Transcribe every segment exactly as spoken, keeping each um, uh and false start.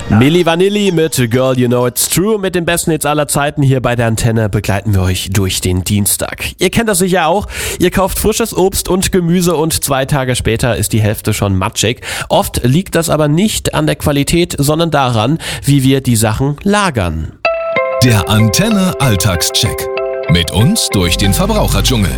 Milli Vanilli mit Girl You Know It's True. Mit den besten Hits aller Zeiten hier bei der Antenne begleiten wir euch durch den Dienstag. Ihr kennt das sicher auch. Ihr kauft frisches Obst und Gemüse und zwei Tage später ist die Hälfte schon matschig. Oft liegt das aber nicht an der Qualität, sondern daran, wie wir die Sachen lagern. Der Antenne Alltagscheck. Mit uns durch den Verbraucherdschungel.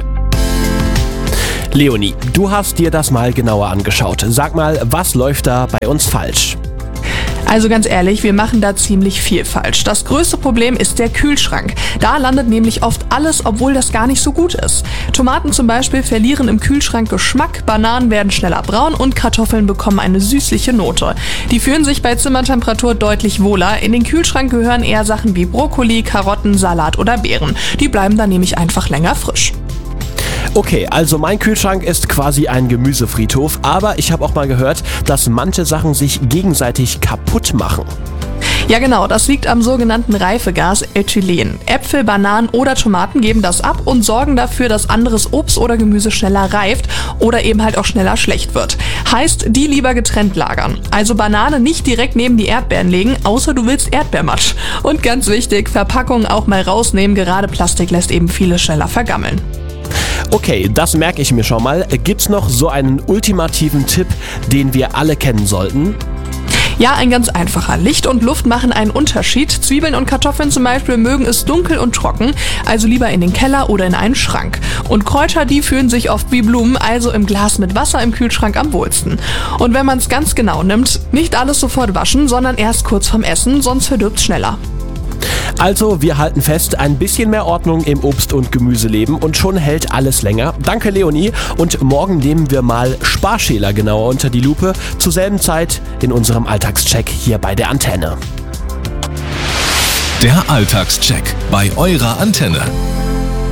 Leonie, du hast dir das mal genauer angeschaut. Sag mal, was läuft da bei uns falsch? Also ganz ehrlich, wir machen da ziemlich viel falsch. Das größte Problem ist der Kühlschrank. Da landet nämlich oft alles, obwohl das gar nicht so gut ist. Tomaten zum Beispiel verlieren im Kühlschrank Geschmack, Bananen werden schneller braun und Kartoffeln bekommen eine süßliche Note. Die fühlen sich bei Zimmertemperatur deutlich wohler. In den Kühlschrank gehören eher Sachen wie Brokkoli, Karotten, Salat oder Beeren. Die bleiben dann nämlich einfach länger frisch. Okay, also mein Kühlschrank ist quasi ein Gemüsefriedhof, aber ich habe auch mal gehört, dass manche Sachen sich gegenseitig kaputt machen. Ja genau, das liegt am sogenannten Reifegas Ethylen. Äpfel, Bananen oder Tomaten geben das ab und sorgen dafür, dass anderes Obst oder Gemüse schneller reift oder eben halt auch schneller schlecht wird. Heißt, die lieber getrennt lagern. Also Banane nicht direkt neben die Erdbeeren legen, außer du willst Erdbeermatsch. Und ganz wichtig, Verpackungen auch mal rausnehmen, gerade Plastik lässt eben vieles schneller vergammeln. Okay, das merke ich mir schon mal. Gibt's noch so einen ultimativen Tipp, den wir alle kennen sollten? Ja, ein ganz einfacher. Licht und Luft machen einen Unterschied. Zwiebeln und Kartoffeln zum Beispiel mögen es dunkel und trocken, also lieber in den Keller oder in einen Schrank. Und Kräuter, die fühlen sich oft wie Blumen, also im Glas mit Wasser im Kühlschrank am wohlsten. Und wenn man es ganz genau nimmt, nicht alles sofort waschen, sondern erst kurz vorm Essen, sonst verdirbt's schneller. Also, wir halten fest, ein bisschen mehr Ordnung im Obst- und Gemüseleben und schon hält alles länger. Danke, Leonie. Und morgen nehmen wir mal Sparschäler genauer unter die Lupe. Zur selben Zeit in unserem Alltagscheck hier bei der Antenne. Der Alltagscheck bei eurer Antenne.